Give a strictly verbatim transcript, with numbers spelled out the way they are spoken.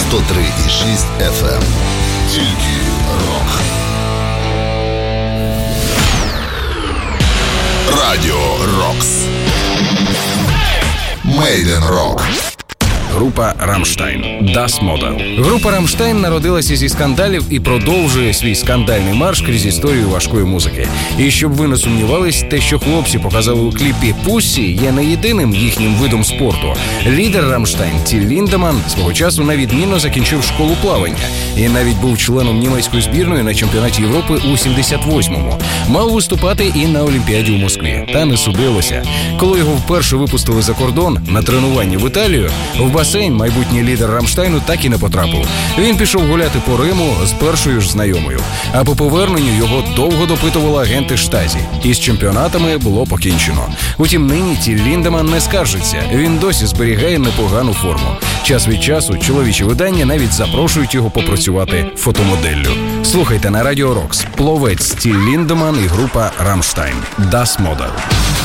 сто три і шість еф ем. Тільки рок. Радіо Рокс. Made in Rock. Група «Рамштайн» «Das Model». Група «Рамштайн» народилася зі скандалів і продовжує свій скандальний марш крізь історію важкої музики. І щоб ви не сумнівались, те, що хлопці показали у кліпі «Pussy», є не єдиним їхнім видом спорту. Лідер «Рамштайн» Тіл Ліндеман свого часу на відмінно закінчив школу плавання і навіть був членом німецької збірної на чемпіонаті Європи у сімдесят восьмому. Мав виступати і на Олімпіаді у Москві. Та не судилося. Коли його вперше випустили за кордон на тренування в Італію, в басейн майбутній лідер «Рамштайну» так і не потрапив. Він пішов гуляти по Риму з першою ж знайомою. А по поверненню його довго допитували агенти Штазі. І з чемпіонатами було покінчено. Утім, нині Тіл Ліндеман не скаржиться. Він досі зберігає непогану форму. Час від часу чоловічі видання навіть запрошують його попрацювати фотомоделлю. Слухайте на Радіо Рокс. Пловець Тіл Ліндеман і група «Рамштайн» «Das Model».